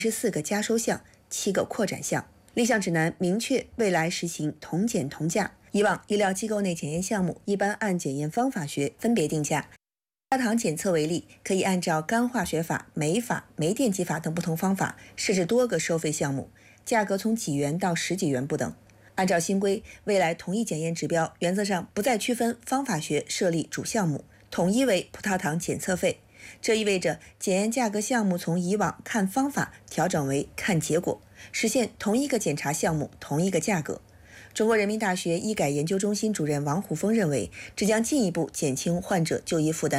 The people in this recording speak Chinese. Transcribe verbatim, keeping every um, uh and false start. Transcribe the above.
十四个加收项，七个扩展项。立项指南明确未来实行同检同价。以往医疗机构内检验项目一般按检验方法学分别定价。葡萄糖检测为例，可以按照肝化学法、酶法、酶电极法等不同方法设置多个收费项目，价格从几元到十几元不等。按照新规，未来统一检验指标原则上不再区分方法学设立主项目，统一为葡萄糖检测费。这意味着检验价格项目从以往看方法调整为看结果，实现同一个检查项目同一个价格。中国人民大学医改研究中心主任王虎峰认为，这将进一步减轻患者就医负担。